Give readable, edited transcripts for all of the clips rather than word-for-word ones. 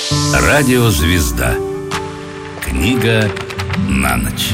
Радиозвезда. Книга на ночь.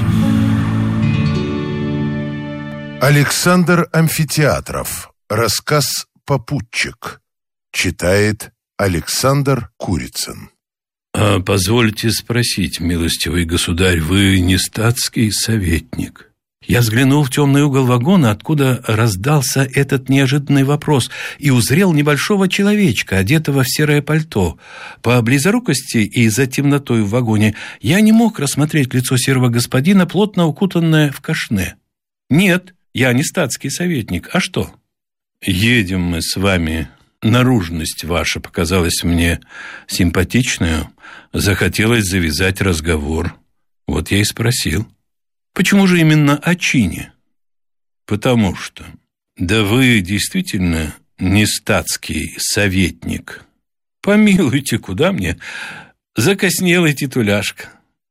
Александр Амфитеатров. Рассказ «Попутчик». Читает Александр Курицын. Позвольте спросить, милостивый государь, вы не статский советник? Я взглянул в темный угол вагона, откуда раздался этот неожиданный вопрос, и узрел небольшого человечка, одетого в серое пальто. По близорукости и за темнотой в вагоне я не мог рассмотреть лицо серого господина, плотно укутанное в кашне. Нет, я не статский советник. А что? Едем мы с вами. Наружность ваша показалась мне симпатичную. Захотелось завязать разговор. Вот я и спросил. Почему же именно о чине? Потому что... Да вы действительно не статский советник. Помилуйте, куда мне? Закоснелый титуляшка.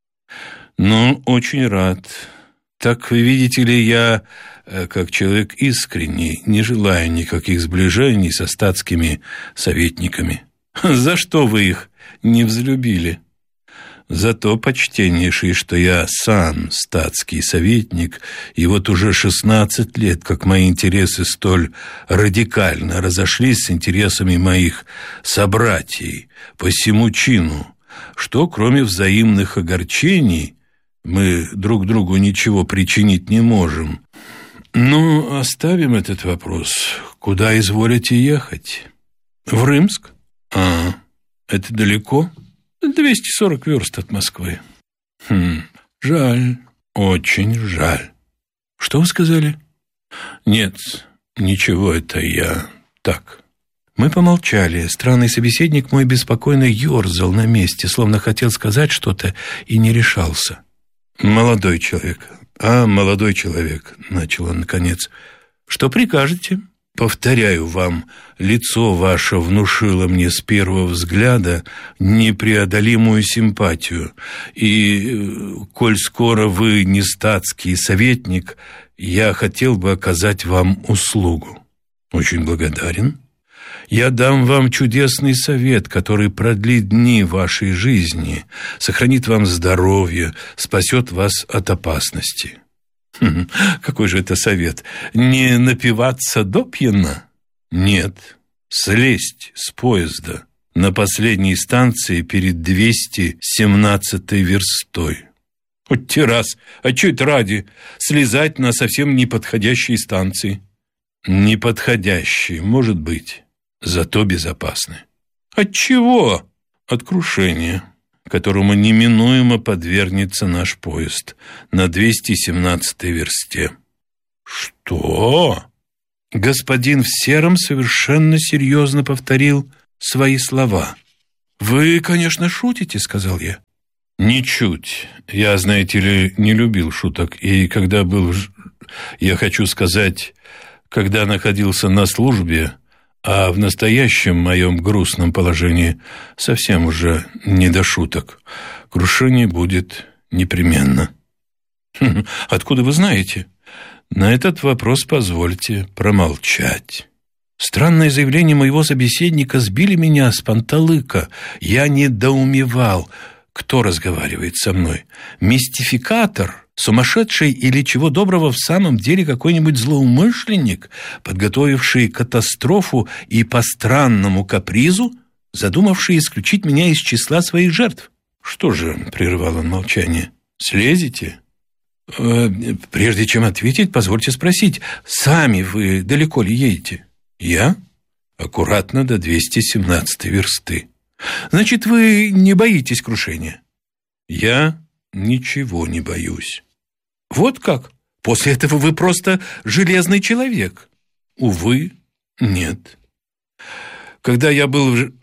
Ну, очень рад. Так, вы видите ли, я, как человек искренний, не желаю никаких сближений со статскими советниками. За что вы их не взлюбили? За то, почтеннейший, что я сам статский советник, и вот уже 16 лет, как мои интересы столь радикально разошлись с интересами моих собратьей по сему чину, что, кроме взаимных огорчений, мы друг другу ничего причинить не можем. Ну, оставим этот вопрос. Куда изволите ехать? В Рымск? Это далеко? 240 верст от Москвы. Жаль, очень жаль. Что вы сказали? Нет, ничего, это я так. Мы помолчали. Странный собеседник мой беспокойно ерзал на месте, словно хотел сказать что-то и не решался. Молодой человек, начал он наконец. Что прикажете? Повторяю вам, лицо ваше внушило мне с первого взгляда непреодолимую симпатию, и, коль скоро вы не статский советник, я хотел бы оказать вам услугу. Очень благодарен. Я дам вам чудесный совет, который продлит дни вашей жизни, сохранит вам здоровье, спасет вас от опасности. Какой же это совет? Не напиваться допьяно? Нет. Слезть с поезда на последней станции перед 217-й верстой. Хоть раз, а чуть ради, слезать на совсем неподходящей станции. Неподходящей, может быть, зато безопасны. От чего? От крушения, которому неминуемо подвергнется наш поезд на 217-й версте. Что? Господин в сером совершенно серьезно повторил свои слова. Вы, конечно, шутите, сказал я. Ничуть. Я, знаете ли, не любил шуток. И когда был, я хочу сказать, когда находился на службе, а в настоящем моем грустном положении совсем уже не до шуток. Крушение будет непременно. Откуда вы знаете? На этот вопрос позвольте промолчать. Странное заявление моего собеседника сбили меня с панталыка. Я недоумевал, кто разговаривает со мной. Мистификатор? Сумасшедший или, чего доброго, в самом деле какой-нибудь злоумышленник, подготовивший катастрофу и по странному капризу задумавший исключить меня из числа своих жертв? Что же, прервал он молчание, слезете? Прежде чем ответить, позвольте спросить, сами вы далеко ли едете? Я? Аккуратно до 217-й версты. Значит, вы не боитесь крушения? Я ничего не боюсь. Вот как? После этого вы просто железный человек. Увы, нет. Когда я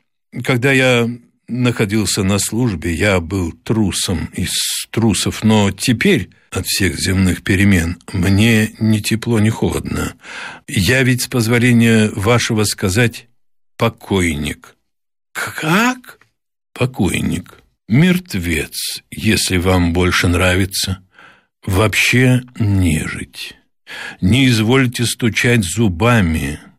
находился на службе, я был трусом из трусов, но теперь от всех земных перемен мне ни тепло, ни холодно. Я ведь, с позволения вашего сказать, покойник. Как? Покойник. Мертвец, если вам больше нравится. Вообще нежить. Не извольте стучать зубами.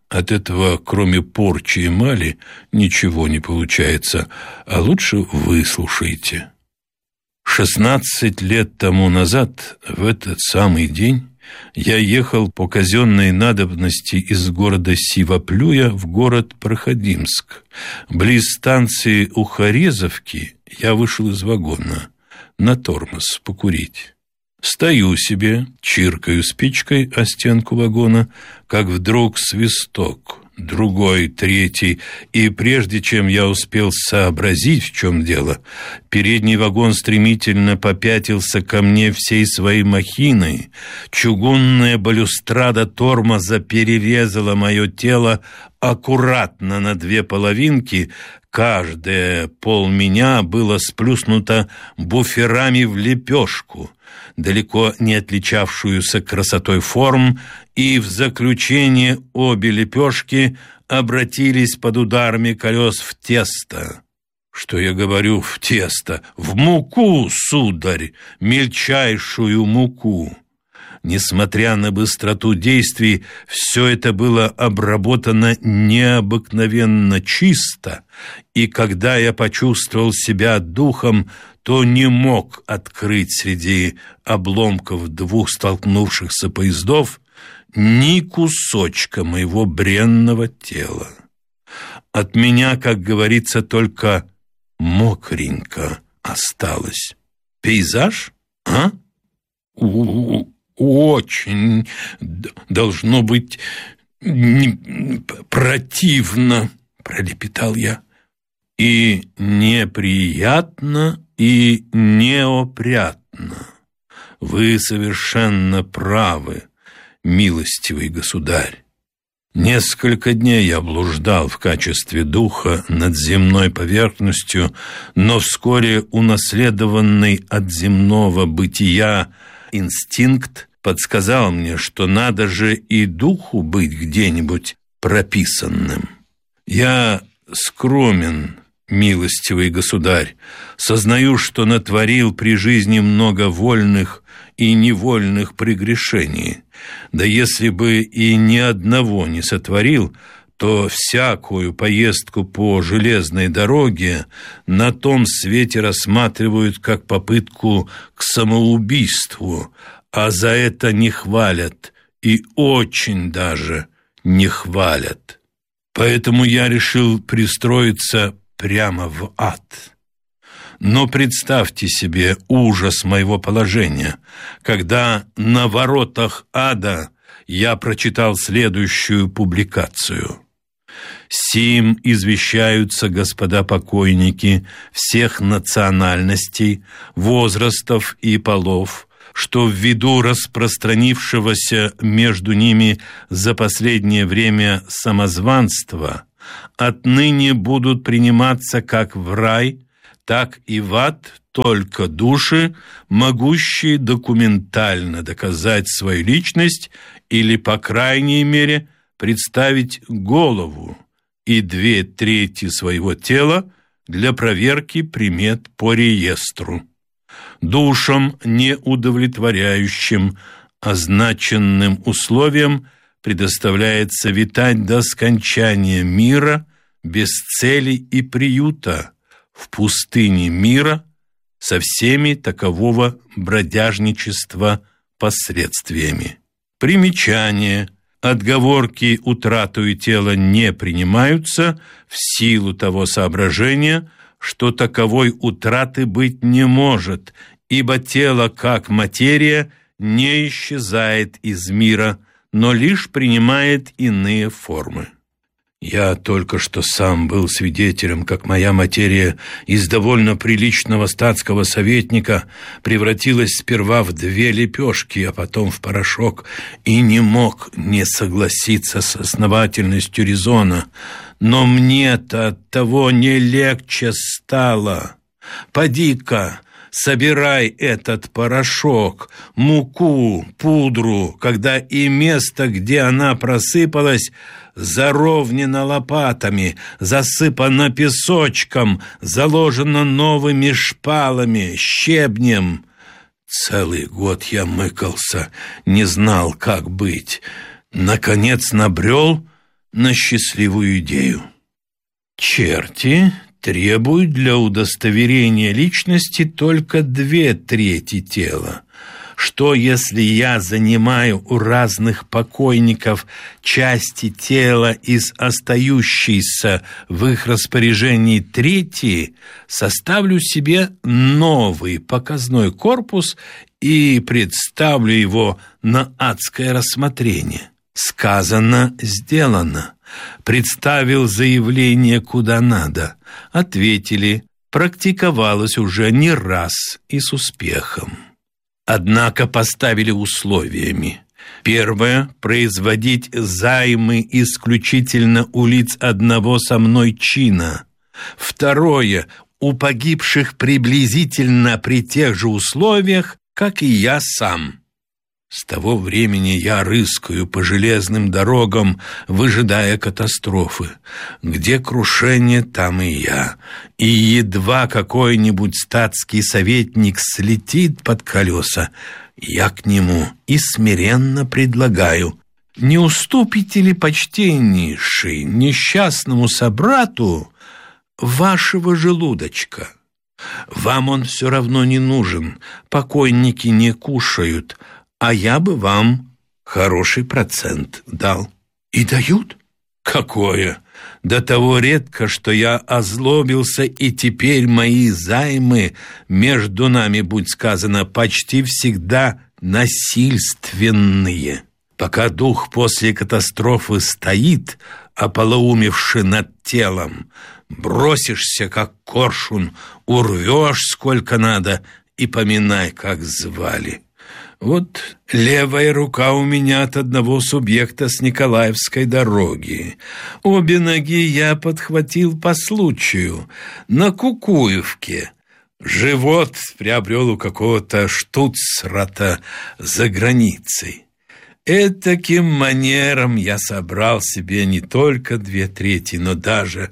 От этого, кроме порчи и эмали, ничего не получается, а лучше выслушайте. 16 лет тому назад, в этот самый день, я ехал по казенной надобности из города Сивоплюя в город Проходимск. Близ станции Ухарезовки я вышел из вагона на тормоз покурить. Стою себе, чиркаю спичкой о стенку вагона, как вдруг свисток, другой, третий, и прежде чем я успел сообразить, в чем дело, передний вагон стремительно попятился ко мне всей своей махиной, чугунная балюстрада тормоза перерезала мое тело аккуратно на две половинки, каждая пол меня было сплюснуто буферами в лепешку, далеко не отличавшуюся красотой форм, и в заключение обе лепешки обратились под ударами колес в тесто. Что я говорю в тесто? В муку, сударь, мельчайшую муку. Несмотря на быстроту действий, все это было обработано необыкновенно чисто, и когда я почувствовал себя духом, то не мог открыть среди обломков двух столкнувшихся поездов ни кусочка моего бренного тела. От меня, как говорится, только мокренько осталось. Пейзаж, а? Очень должно быть противно, пролепетал я, и неприятно, и неопрятно. Вы совершенно правы, милостивый государь. Несколько дней я блуждал в качестве духа над земной поверхностью, но вскоре унаследованный от земного бытия инстинкт подсказал мне, что надо же и духу быть где-нибудь прописанным. Я скромен, милостивый государь, сознаю, что натворил при жизни много вольных и невольных прегрешений. Да если бы и ни одного не сотворил, то всякую поездку по железной дороге на том свете рассматривают как попытку к самоубийству, а за это не хвалят, и очень даже не хвалят. Поэтому я решил пристроиться прямо в ад. Но представьте себе ужас моего положения, когда на воротах ада я прочитал следующую публикацию. «Сим извещаются господа покойники всех национальностей, возрастов и полов, что ввиду распространившегося между ними за последнее время самозванства отныне будут приниматься как в рай, так и в ад только души, могущие документально доказать свою личность или, по крайней мере, представить голову и 2/3 своего тела для проверки примет по реестру. Душам, не удовлетворяющим означенным условиям, предоставляется витать до скончания мира без цели и приюта в пустыне мира со всеми такового бродяжничества последствиями. Примечание. Отговорки утратою тела не принимаются в силу того соображения, что таковой утраты быть не может, ибо тело, как материя, не исчезает из мира, но лишь принимает иные формы. Я только что сам был свидетелем, как моя материя из довольно приличного статского советника превратилась сперва в 2 лепешки, а потом в порошок, и не мог не согласиться с основательностью резона. Но мне-то от того не легче стало. Поди-ка, собирай этот порошок, муку, пудру, когда и место, где она просыпалась, заровнено лопатами, засыпано песочком, заложено новыми шпалами, щебнем. Целый год я мыкался, не знал, как быть. Наконец набрел на счастливую идею. Черти требуют для удостоверения личности только 2/3 тела. Что, если я занимаю у разных покойников части тела из остающейся в их распоряжении трети, составлю себе новый показной корпус и представлю его на адское рассмотрение? Сказано, сделано. Представил заявление куда надо. Ответили, практиковалось уже не раз и с успехом. Однако поставили условиями. Первое – производить займы исключительно у лиц одного со мной чина. Второе – у погибших приблизительно при тех же условиях, как и я сам. С того времени я рыскаю по железным дорогам, выжидая катастрофы. Где крушение, там и я. И едва какой-нибудь статский советник слетит под колеса, я к нему и смиренно предлагаю: не уступите ли, почтеннейший, несчастному собрату вашего желудочка? Вам он все равно не нужен, покойники не кушают, а я бы вам хороший процент дал. И дают? Какое? До того редко, что я озлобился, и теперь мои займы, между нами, будь сказано, почти всегда насильственные. Пока дух после катастрофы стоит, ополоумевший над телом, бросишься, как коршун, урвешь сколько надо и поминай, как звали. Вот левая рука у меня от одного субъекта с Николаевской дороги. Обе ноги я подхватил по случаю на Кукуевке. Живот приобрел у какого-то штуцрата за границей. Этаким манером я собрал себе не только 2/3, но даже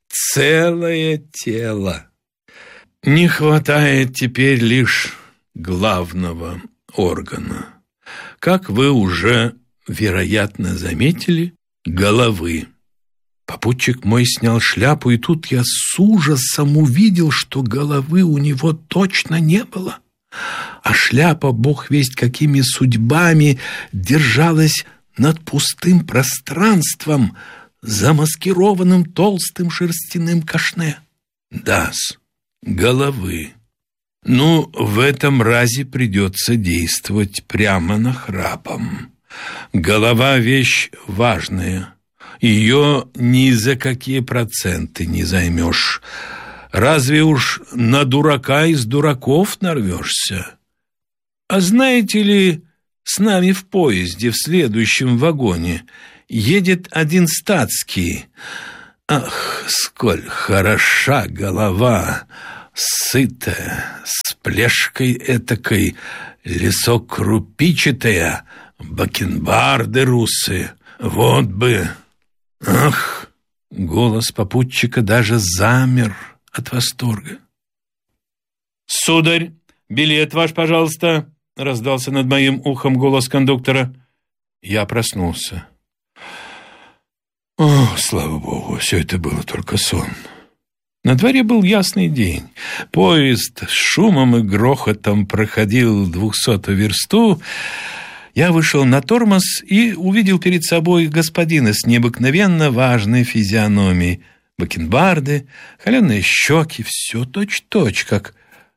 целое тело. Не хватает теперь лишь главного органа. Как вы уже, вероятно, заметили, головы. Попутчик мой снял шляпу, и тут я с ужасом увидел, что головы у него точно не было. А шляпа, бог весть какими судьбами, держалась над пустым пространством, замаскированным толстым шерстяным кашне. Да-с, головы. Ну, в этом разе придется действовать прямо нахрапом. Голова — вещь важная. Ее ни за какие проценты не займешь. Разве уж на дурака из дураков нарвешься? А знаете ли, с нами в поезде в следующем вагоне едет один статский. Ах, сколь хороша голова! Сытая, с плешкой этакой, лицо крупичатое, бакенбарды русые. Вот бы! Ах! Голос попутчика даже замер от восторга. «Сударь, билет ваш, пожалуйста!» — раздался над моим ухом голос кондуктора. Я проснулся. О, слава богу, все это было только сон. На дворе был ясный день. Поезд с шумом и грохотом проходил 200-ю версту. Я вышел на тормоз и увидел перед собой господина с необыкновенно важной физиономией. Бакенбарды, холеные щеки, все точь-точь, как...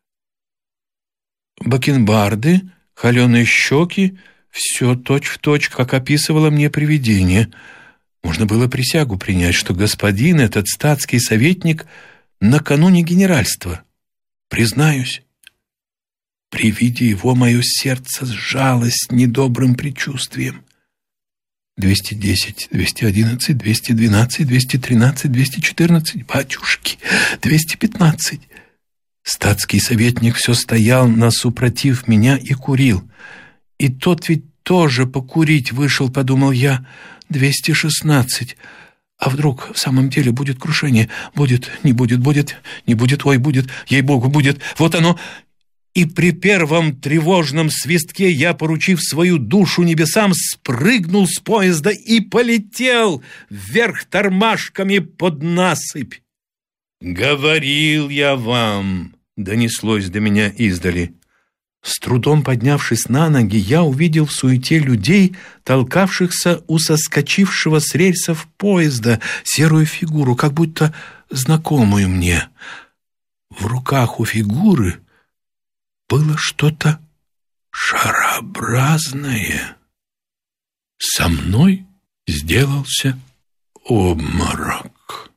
Бакенбарды, холеные щеки, все точь-в-точь, как описывало мне привидение. Можно было присягу принять, что господин этот статский советник накануне генеральства. Признаюсь, при виде его мое сердце сжалось недобрым предчувствием. 210, 211, 212, 213, 214, батюшки, 215. Статский советник все стоял насупротив меня и курил. И тот ведь тоже покурить вышел, подумал я. 216. А вдруг в самом деле будет крушение? Будет, не будет, будет, не будет, ой, будет, ей-богу, будет. Вот оно. И при первом тревожном свистке я, поручив свою душу небесам, спрыгнул с поезда и полетел вверх тормашками под насыпь. «Говорил я вам», — донеслось до меня издали. С трудом поднявшись на ноги, я увидел в суете людей, толкавшихся у соскочившего с рельсов поезда, серую фигуру, как будто знакомую мне. В руках у фигуры было что-то шарообразное. Со мной сделался обморок.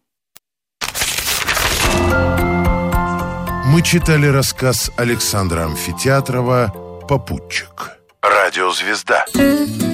Мы читали рассказ Александра Амфитеатрова «Попутчик». Радиозвезда.